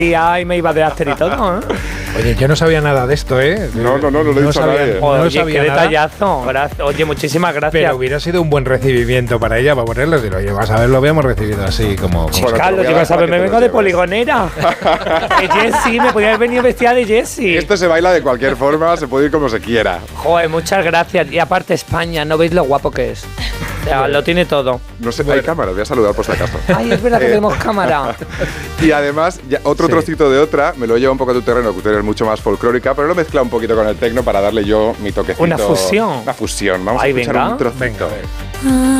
y me iba de after y todo, ¿eh? Oye, yo no sabía nada de esto, ¿eh? No le he dicho a nadie. Oye, qué detallazo. Oye, muchísimas gracias. Pero hubiera sido un buen recibimiento para ella, para ponerlo. Decir, oye, vas a ver, lo habíamos recibido así como... Bueno, Carlos, yo vas a ver, me vengo de poligonera. De Jessie, me podía haber venido vestida de Jessie. Esto se baila de cualquier forma, se puede ir como se quiera. Joder, muchas gracias. Y aparte España, ¿no veis lo guapo que es? O sea, lo tiene todo. No sé, hay cámara, voy a saludar por si acaso. Ay, es verdad que tenemos cámara. Y además, otro trocito de otra, me lo lleva un poco a tu terreno, que tú eres mucho más folclórica, pero lo he mezclado un poquito con el tecno para darle yo mi toquecito. Una fusión. Una fusión. Vamos a escuchar un trocito. Venga, a ver.